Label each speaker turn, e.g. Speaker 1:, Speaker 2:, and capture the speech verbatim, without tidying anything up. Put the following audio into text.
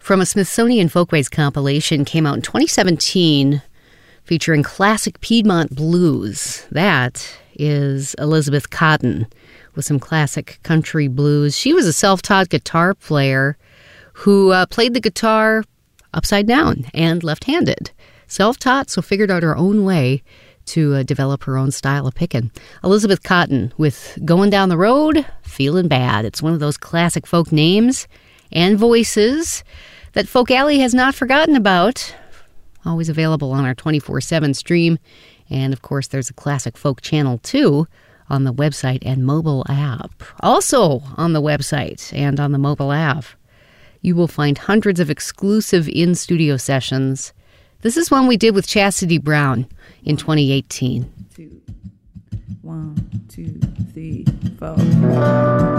Speaker 1: from a Smithsonian Folkways compilation, came out in twenty seventeen, featuring classic Piedmont blues. That is Elizabeth Cotten with some classic country blues. She was a self-taught guitar player who uh, played the guitar upside down and left-handed. Self-taught, so figured out her own way to uh, develop her own style of picking. Elizabeth Cotten with Going Down the Road, Feeling Bad. It's one of those classic folk names and voices that Folk Alley has not forgotten about. Always available on our twenty-four seven stream. And, of course, there's a classic folk channel, too, on the website and mobile app. Also on the website and on the mobile app, you will find hundreds of exclusive in-studio sessions. This is one we did with Chastity Brown in twenty eighteen.
Speaker 2: Two. One, two, three, four.